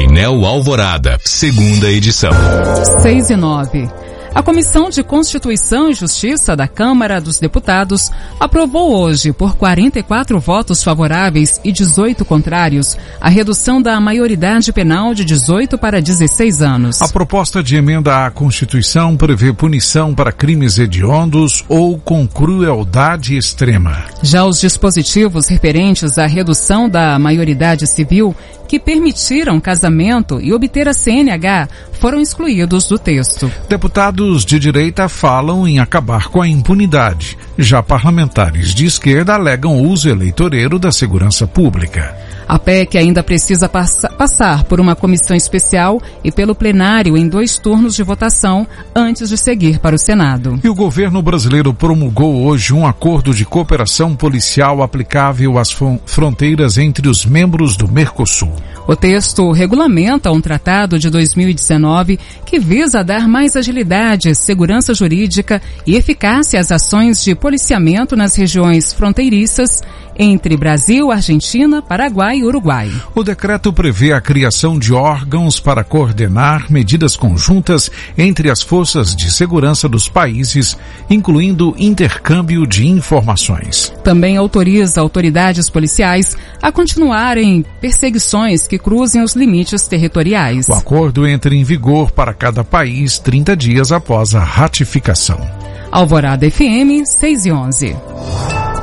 Painel Alvorada, segunda edição. 6:09. A Comissão de Constituição e Justiça da Câmara dos Deputados aprovou hoje, por 44 votos favoráveis e 18 contrários, a redução da maioridade penal de 18 para 16 anos. A proposta de emenda à Constituição prevê punição para crimes hediondos ou com crueldade extrema. Já os dispositivos referentes à redução da maioridade civil que permitiram casamento e obter a CNH foram excluídos do texto. Deputados de direita falam em acabar com a impunidade. Já parlamentares de esquerda alegam o uso eleitoreiro da segurança pública. A PEC ainda precisa passar por uma comissão especial e pelo plenário em 2 turnos de votação antes de seguir para o Senado. E o governo brasileiro promulgou hoje um acordo de cooperação policial aplicável às fronteiras entre os membros do Mercosul. O texto regulamenta um tratado de 2019 que visa dar mais agilidade, segurança jurídica e eficácia às ações de policiamento nas regiões fronteiriças entre Brasil, Argentina, Paraguai e Uruguai. O decreto prevê a criação de órgãos para coordenar medidas conjuntas entre as forças de segurança dos países, incluindo intercâmbio de informações. Também autoriza autoridades policiais a continuarem perseguições que cruzem os limites territoriais. O acordo entra em vigor para cada país 30 dias após a ratificação. Alvorada FM 6:11.